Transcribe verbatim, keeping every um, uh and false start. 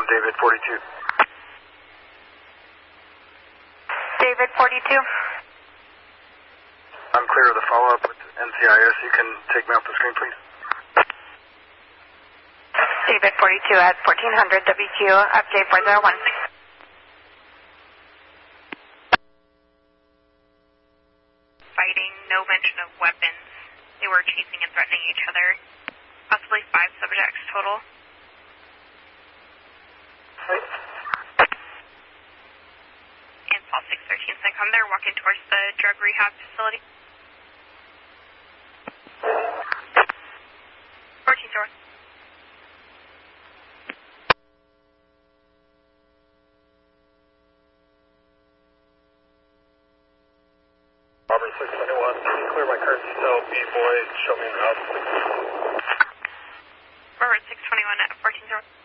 David forty-two. David forty-two. I'm clear of the follow-up with N C I S. You can take me off the screen, please. David forty-two at fourteen hundred W Q, update four zero one. Fighting, no mention of weapons. They were chasing and threatening each other. Possibly five subjects total. And Paul six thirteen said come there, walking towards the drug rehab facility. fourteen door. Robert six twenty-one, clear my curtain still, B-boy, show me the house, please. Robert six twenty-one at fourteen door.